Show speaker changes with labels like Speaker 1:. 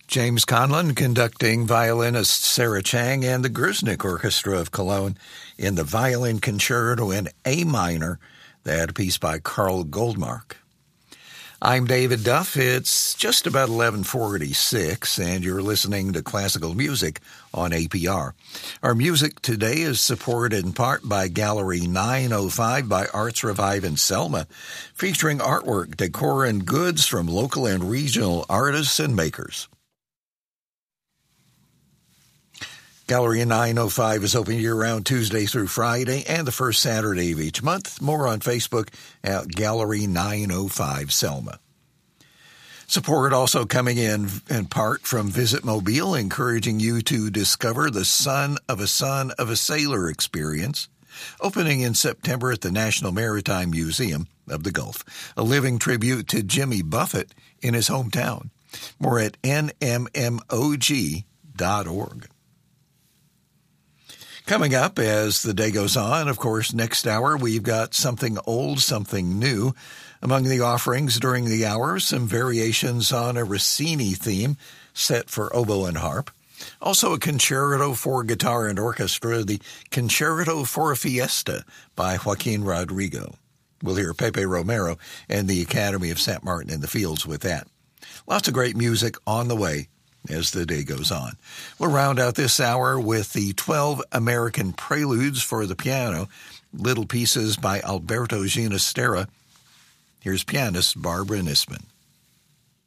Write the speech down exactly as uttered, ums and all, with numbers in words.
Speaker 1: James Conlon conducting violinist Sarah Chang and the Grusnik Orchestra of Cologne in the Violin Concerto in A minor, that piece by Carl Goldmark. I'm David Duff. It's just about eleven forty-six, and you're listening to Classical Music on A P R. Our music today is supported in part by Gallery nine oh five by Arts Revive in Selma, featuring artwork, decor, and goods from local and regional artists and makers. Gallery nine oh five is open year-round Tuesday through Friday and the first Saturday of each month. More on Facebook at Gallery nine oh five Selma. Support also coming in in part from Visit Mobile, encouraging you to discover the Son of a Son of a Sailor experience, opening in September at the National Maritime Museum of the Gulf, a living tribute to Jimmy Buffett in his hometown. More at N M M O G dot org. Coming up as the day goes on, of course, next hour we've got something old, something new. Among the offerings during the hour, some variations on a Rossini theme set for oboe and harp. Also a concerto for guitar and orchestra, the Concerto for a Fiesta by Joaquin Rodrigo. We'll hear Pepe Romero and the Academy of Saint Martin in the Fields with that. Lots of great music on the way as the day goes on. We'll round out this hour with the twelve American Preludes for the piano, little pieces by Alberto Ginastera. Here's pianist Barbara Nisman.